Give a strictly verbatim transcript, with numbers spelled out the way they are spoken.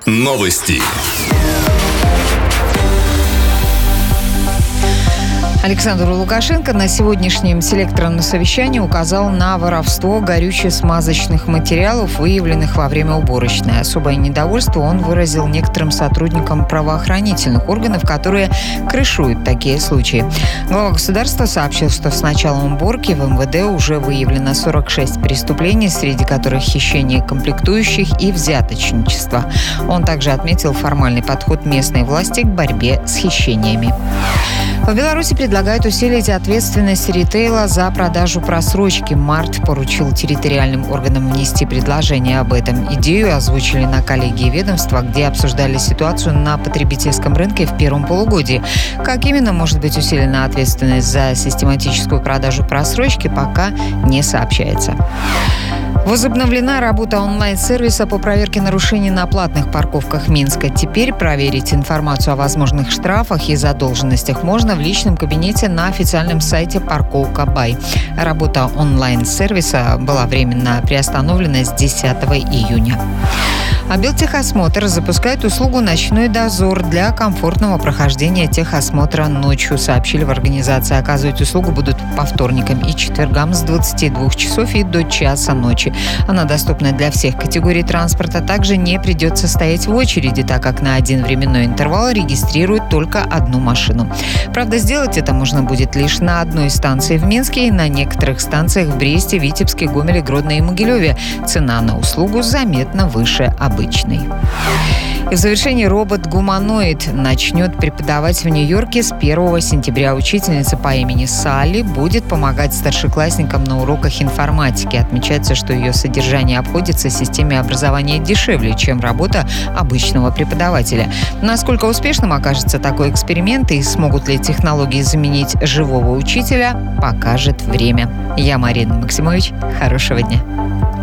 Новости. Александр Лукашенко на сегодняшнем селекторном совещании указал на воровство горюче-смазочных материалов, выявленных во время уборочной. Особое недовольство он выразил некоторым сотрудникам правоохранительных органов, которые крышуют такие случаи. Глава государства сообщил, что с началом уборки в эм вэ дэ уже выявлено сорок шесть преступлений, среди которых хищение комплектующих и взяточничество. Он также отметил формальный подход местной власти к борьбе с хищениями. В Беларуси предлагают усилить ответственность ритейла за продажу просрочки. Март поручил территориальным органам внести предложение об этом. Идею озвучили на коллегии ведомства, где обсуждали ситуацию на потребительском рынке в первом полугодии. Как именно может быть усилена ответственность за систематическую продажу просрочки, пока не сообщается. Возобновлена работа онлайн-сервиса по проверке нарушений на платных парковках Минска. Теперь проверить информацию о возможных штрафах и задолженностях можно в личном кабинете на официальном сайте «Парковка Бай». Работа онлайн-сервиса была временно приостановлена с десятого июня. А Белтехосмотр запускает услугу «Ночной дозор» для комфортного прохождения техосмотра ночью, сообщили в организации. Оказывать услугу будут по вторникам и четвергам с двадцати двух часов и до часа ночи. Она доступна для всех категорий транспорта. Также не придется стоять в очереди, так как на один временной интервал регистрируют только одну машину. Правда, сделать это можно будет лишь на одной станции в Минске и на некоторых станциях в Бресте, Витебске, Гомеле, Гродно и Могилеве. Цена на услугу заметно выше обычной. И в завершении робот-гуманоид начнет преподавать в Нью-Йорке с первого сентября. Учительница по имени Салли будет помогать старшеклассникам на уроках информатики. Отмечается, что ее содержание обходится системе образования дешевле, чем работа обычного преподавателя. Насколько успешным окажется такой эксперимент и смогут ли технологии заменить живого учителя, покажет время. Я Марина Максимович. Хорошего дня.